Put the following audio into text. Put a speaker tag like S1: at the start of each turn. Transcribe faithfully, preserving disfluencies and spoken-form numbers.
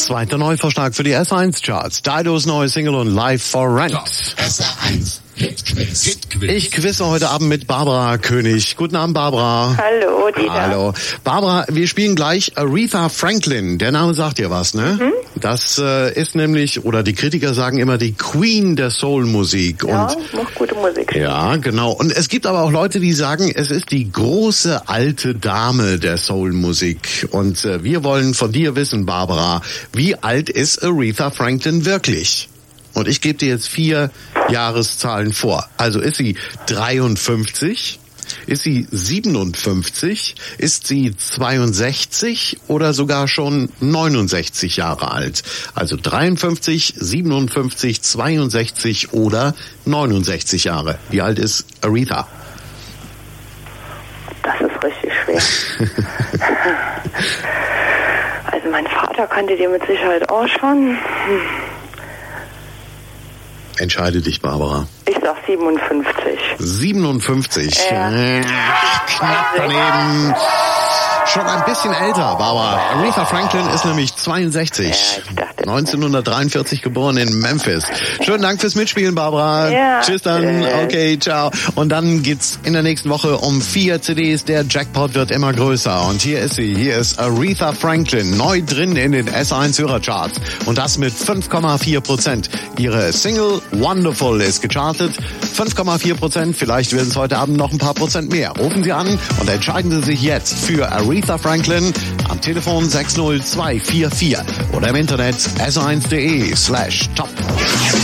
S1: Zweiter Neuvorschlag für die S eins Charts. Didos neue Single und Live for Rent.
S2: S eins Hitquiz. Hitquiz.
S1: Ich quizze heute Abend mit Barbara König. Guten Abend, Barbara.
S3: Hallo, Dieter.
S1: Hallo. Barbara, wir spielen gleich Aretha Franklin. Der Name sagt dir was, ne? Mhm. Das äh, ist nämlich, oder die Kritiker sagen immer, die Queen der Soul-Musik.
S3: Ja,
S1: und
S3: macht gute Musik.
S1: Ja, genau. Und es gibt aber auch Leute, die sagen, es ist die große alte Dame der Soul-Musik. Und äh, wir wollen von dir wissen, Barbara, wie alt ist Aretha Franklin wirklich? Und ich gebe dir jetzt vier Jahreszahlen vor. Also ist sie dreiundfünfzig? Ist sie siebenundfünfzig? Ist sie zweiundsechzig oder sogar schon neunundsechzig Jahre alt? Also dreiundfünfzig, siebenundfünfzig, zweiundsechzig oder neunundsechzig Jahre. Wie alt ist Aretha?
S3: Das ist richtig schwer. Also mein Vater kannte die mit Sicherheit auch schon. Hm.
S1: Entscheide dich, Barbara.
S3: Ich sag siebenundfünfzig.
S1: siebenundfünfzig.
S3: Ja.
S1: Knapp daneben. Schon ein bisschen älter, Barbara. Aretha Franklin ist nämlich zweiundsechzig.
S3: Ja, ich dachte,
S1: neunzehnhundertdreiundvierzig geboren in Memphis. Schönen Dank fürs Mitspielen, Barbara.
S3: Ja,
S1: tschüss dann.
S3: tschüss.
S1: Okay, ciao. Und dann geht's in der nächsten Woche um vier C Ds. Der Jackpot wird immer größer. Und hier ist sie. Hier ist Aretha Franklin. Neu drin in den S eins Hörercharts. Und das mit fünf Komma vier Prozent. Ihre Single Wonderful ist gechartet. fünf Komma vier Prozent. Vielleicht werden es heute Abend noch ein paar Prozent mehr. Rufen Sie an und entscheiden Sie sich jetzt für Aretha Franklin am Telefon sechs null zwei vier vier oder im Internet s eins punkt de slash top.